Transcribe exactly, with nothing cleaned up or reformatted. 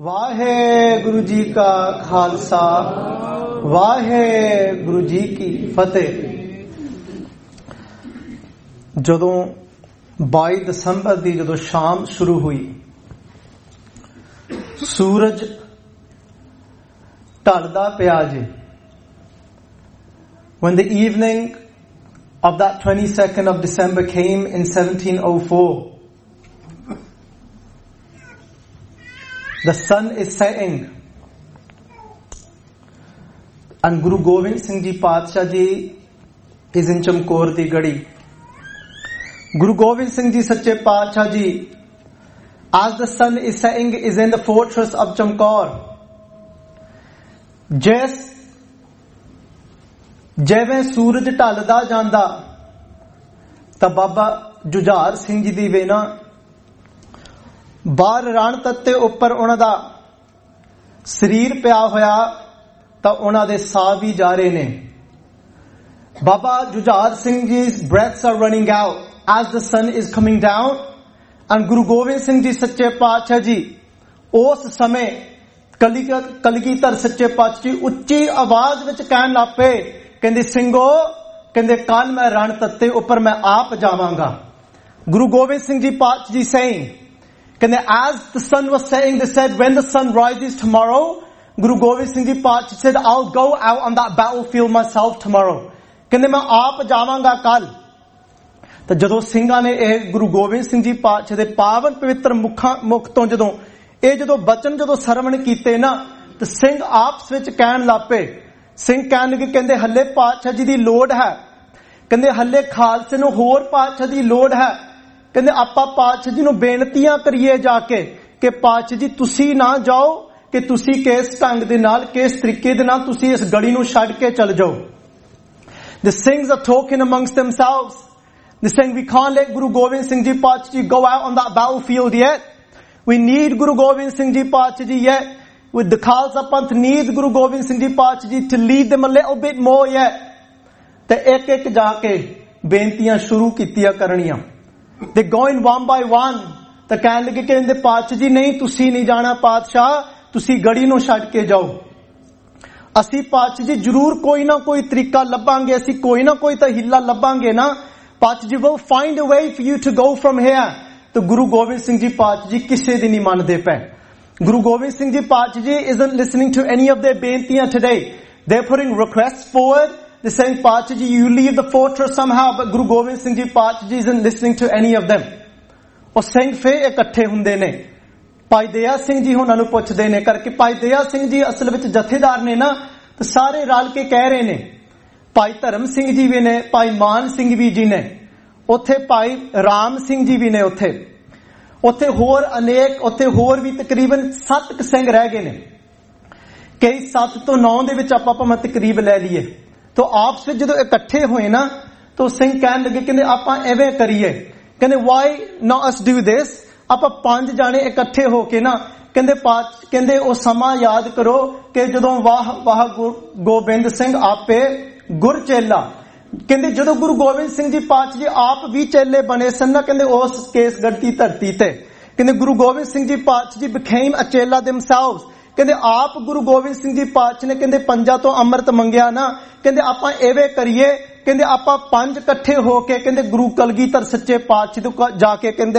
ਵਾਹਿਗੁਰੂ ਜੀ ਕਾ ਖਾਲਸਾ ਵਾਹਿਗੁਰੂ ਜੀ ਕੀ ਫਤਿਹ। ਜਦੋਂ ਬਾਈ ਦਸੰਬਰ ਦੀ ਜਦੋਂ ਸ਼ਾਮ ਸ਼ੁਰੂ ਹੋਈ, ਸੂਰਜ ਢਲਦਾ ਪਿਆ ਜੀ। When the evening of that twenty-second of December came in seventeen oh four, the sun is setting, and Guru Gobind Singh Ji Paatshah Ji is in Chamkaur di Gadi. Guru Gobind Singh Ji Sache Paatshah Ji, as the sun is setting, is in the fortress of Chamkaur. Just ਜਿਵੇਂ ਸੂਰਜ ਢਲਦਾ ਜਾਂਦਾ ਤਾਂ ਬਾਬਾ ਜੁਝਾਰ ਸਿੰਘ ਜੀ ਦੀ ਵੇਨਾ ਬਾਹਰ ਰਣ ਤੱਤੇ ਉੱਪਰ ਉਹਨਾਂ ਦਾ ਸਰੀਰ ਪਿਆ ਹੋਇਆ ਤਾਂ ਉਹਨਾਂ ਦੇ ਸਾਹ ਵੀ ਜਾ ਰਹੇ ਨੇ। Baba Jujhar Singh ਜੀ's breaths are running out as the sun is coming down, and Guru Gobind Singh ji ਸੱਚੇ ਪਾਤਸ਼ਾਹ ਜੀ ਉਸ ਸਮੇਂ ਕਲਗੀਧਰ ਸੱਚੇ ਪਾਤਸ਼ਾਹ ਜੀ ਉੱਚੀ ਆਵਾਜ਼ ਵਿੱਚ ਕਹਿਣ ਲੱਗ ਪਏ, ਕਹਿੰਦੇ ਸਿੰਘੋ, ਕਹਿੰਦੇ ਕੱਲ ਮੈਂ ਰਣ ਤੱਤੇ ਉੱਪਰ ਮੈਂ ਆਪ ਜਾਵਾਂਗਾ। ਗੁਰੂ ਗੋਬਿੰਦ ਸਿੰਘ ਜੀ ਪਾਤਸ਼ਾਹ ਜੀ saying, ਕਹਿੰਦੇ as the sun was setting, they said when the sun rises tomorrow, Guru Gobind Singh Ji Paatshah said I'll go out on that battlefield myself tomorrow, ਕਹਿੰਦੇ ਮੈਂ ਆਪ ਜਾਵਾਂਗਾ ਕੱਲ। ਤਾਂ ਜਦੋਂ ਸਿੰਘਾਂ ਨੇ ਇਹ ਗੁਰੂ ਗੋਬਿੰਦ ਸਿੰਘ ਜੀ ਪਾਤਸ਼ਾਹ ਦੇ ਪਾਵਨ ਪਵਿੱਤਰ ਮੁਖਾਂ ਮੁਖ ਤੋਂ ਜਦੋਂ ਇਹ ਜਦੋਂ ਬਚਨ ਜਦੋਂ ਸਰਵਣ ਕੀਤੇ ਨਾ, ਤੇ ਸਿੰਘ ਆਪਸ ਵਿੱਚ ਕਹਿਣ ਲੱਗ ਪਏ। ਸਿੰਘ ਕਹਿਣ ਲੱਗੇ, ਕਹਿੰਦੇ ਹੱਲੇ ਪਾਤਸ਼ਾਹ ਜੀ ਦੀ ਲੋੜ ਹੈ, ਕਹਿੰਦੇ ਹੱਲੇ ਖਾਲਸੇ ਨੂੰ ਹੋਰ ਪਾਤਸ਼ਾਹ ਦੀ ਲੋੜ ਹੈ। ਕਹਿੰਦੇ ਆਪਾਂ ਪਾਤਸ਼ਾਹ ਜੀ ਨੂੰ ਬੇਨਤੀਆਂ ਕਰੀਏ ਜਾ ਕੇ ਕਿ ਪਾਤਸ਼ਾਹ ਜੀ ਤੁਸੀਂ ਨਾ ਜਾਓ, ਕਿ ਤੁਸੀਂ ਕਿਸ ਢੰਗ ਦੇ ਨਾਲ ਕਿਸ ਤਰੀਕੇ ਦੇ ਨਾਲ ਤੁਸੀਂ ਇਸ ਗੜੀ ਨੂੰ ਛੱਡ ਕੇ ਚਲ ਜਾਓ। The Singhs are talking amongst themselves. They're saying we can't let Guru Gobind Singh Ji Paatshah Ji go out on that battlefield yet. We need Guru Gobind Singh Ji Paatshah Ji yet. With the Khalsa Panth needs Guru Gobind Singh Ji Paatshah Ji to lead them a little bit more yet. ਤੇ ਇੱਕ ਇੱਕ ਜਾ ਕੇ ਬੇਨਤੀਆਂ ਸ਼ੁਰੂ ਕੀਤੀਆਂ ਕਰਨੀਆਂ। They going one by one. ਤਾਂ ਕਹਿਣ ਲੱਗੇ, ਕਹਿੰਦੇ ਪਾਤਸ਼ਾਹ ਜੀ ਨਹੀਂ, ਤੁਸੀਂ ਨਹੀਂ ਜਾਣਾ ਪਾਤਸ਼ਾਹ, ਤੁਸੀਂ ਗੜੀ ਨੂੰ ਛੱਡ ਕੇ ਜਾਓ। ਅਸੀਂ ਪਾਤਸ਼ਾਹ ਜੀ ਜ਼ਰੂਰ ਕੋਈ ਨਾ ਕੋਈ ਤਰੀਕਾ ਲੱਭਾਂਗੇ, ਅਸੀਂ ਕੋਈ ਨਾ ਕੋਈ ਤਾਂ ਹਿੱਲਾ ਲੱਭਾਂਗੇ ਨਾ। ਪਾਤਸ਼ਾਹ ਜੀ will find a way for you to go from here. ਤਾਂ ਗੁਰੂ ਗੋਬਿੰਦ ਸਿੰਘ ਜੀ ਪਾਤਸ਼ਾਹ ਜੀ ਕਿਸੇ ਦੀ ਨਹੀਂ ਮੰਨਦੇ ਪਏ। Guru Gobind Singh Ji Paatshah Ji isn't listening to any of their beintiyan today. They're putting requests forward. They're saying, Paatshah Ji, you leave the fortress somehow, but Guru Gobind Singh Ji Paatshah Ji isn't listening to any of them. ਉਹ ਸਿੰਘ ਫੇ ਇਕੱਠੇ ਹੁੰਦੇ ਨੇ, ਭਾਈ ਦਇਆ ਸਿੰਘ ਜੀ ਉਹਨਾਂ ਨੂੰ ਪੁੱਛਦੇ ਨੇ ਕਰਕੇ। ਭਾਈ ਦਇਆ ਸਿੰਘ ਜੀ ਅਸਲ ਵਿੱਚ ਜਥੇਦਾਰ ਨੇ ਨਾ, ਤੇ ਸਾਰੇ ਰਲ ਕੇ ਕਹਿ ਰਹੇ ਨੇ। ਭਾਈ ਧਰਮ ਸਿੰਘ ਜੀ ਵੀ ਨੇ, ਭਾਈ ਮਾਨ ਸਿੰਘ ਵੀ ਜੀ ਨੇ ਉੱਥੇ, ਭਾਈ ਰਾਮ ਸਿੰਘ ਜੀ ਵੀ ਨੇ ਉੱਥੇ ਉੱਥੇ ਹੋਰ ਅਨੇਕ ਉੱਥੇ ਹੋਰ ਵੀ ਤਕਰੀਬਨ ਸੱਤ ਕੁ ਸਿੰਘ ਰਹਿ ਗਏ ਨੇ। ਕਈ ਸੱਤ ਤੋਂ ਨੌ ਦੇ ਵਿੱਚ ਆਪਾਂ ਭਾਵੇਂ ਤਕਰੀਬ ਲੈ ਲਈਏ। ਤਾਂ ਆਪਸ ਵਿੱਚ ਜਦੋਂ ਇਕੱਠੇ ਹੋਏ ਨਾ, ਤਾਂ ਸਿੰਘ ਕਹਿਣ ਲੱਗੇ, ਕਹਿੰਦੇ ਆਪਾਂ ਐਵੇਂ ਕਰੀਏ, ਕਹਿੰਦੇ why not us do this, ਆਪਾਂ ਪੰਜ ਜਾਣੇ ਇਕੱਠੇ ਹੋ ਕੇ ਨਾ, ਕਹਿੰਦੇ ਪਾਤ ਕਹਿੰਦੇ ਉਹ ਸਮਾਂ ਯਾਦ ਕਰੋ ਕਿ ਜਦੋਂ ਵਾਹ ਵਾਹ ਗੋਬਿੰਦ ਸਿੰਘ ਆਪੇ ਗੁਰ ਚੇਲਾ, ਕਹਿੰਦੇ ਜਦੋਂ ਗੁਰੂ ਗੋਬਿੰਦ ਸਿੰਘ ਜੀ ਪਾਤਸ਼ਾਹ ਜੀ ਆਪ ਵੀ ਚੇਲੇ ਬਣੇ ਸਨ ਨਾ, ਕਹਿੰਦੇ ਉਸ ਕੇਸਗੜ੍ਹ ਦੀ ਧਰਤੀ ਤੇ, ਕਹਿੰਦੇ ਗੁਰੂ ਗੋਬਿੰਦ ਸਿੰਘ ਜੀ ਪਾਤਸ਼ਾਹ ਜੀ became a ਚੇਲਾ themselves। ਕਹਿੰਦੇ ਆਪ ਗੁਰੂ ਗੋਬਿੰਦ ਸਿੰਘ ਜੀ ਪਾਤਸ਼ਾਹ ਨੇ ਕਹਿੰਦੇ ਪੰਜਾਂ ਤੋਂ ਅੰਮ੍ਰਿਤ ਮੰਗਿਆ ਨਾ, ਕਹਿੰਦੇ ਆਪਾਂ ਐਵੇਂ ਕਰੀਏ, ਕਹਿੰਦੇ ਆਪਾਂ ਪੰਜ ਇਕੱਠੇ ਹੋ ਕੇ ਕਹਿੰਦੇ ਗੁਰੂ ਕਲਗੀਧਰ ਸੱਚੇ ਪਾਤਸ਼ਾਹ ਤੋਂ ਜਾ ਕੇ ਕਹਿੰਦੇ